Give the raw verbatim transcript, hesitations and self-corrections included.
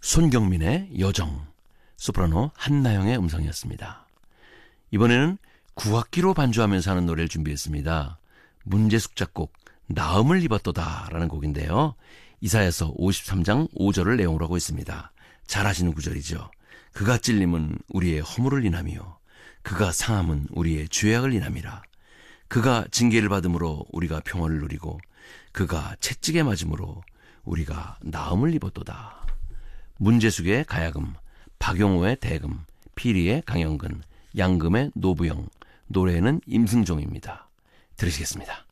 손경민의 여정, 소프라노 한나영의 음성이었습니다. 이번에는 구악기로 반주하면서 하는 노래를 준비했습니다. 문제숙 작곡 나음을 입었도다 라는 곡인데요. 이사야서 오십삼 장 오 절을 내용으로 하고 있습니다. 잘 아시는 구절이죠. 그가 찔림은 우리의 허물을 인함이요 그가 상함은 우리의 죄악을 인함이라. 그가 징계를 받음으로 우리가 평화를 누리고 그가 채찍에 맞음으로 우리가 나음을 입었도다. 문제숙의 가야금, 박용호의 대금, 피리의 강영근, 양금의 노부영, 노래는 임승종입니다. 들으시겠습니다.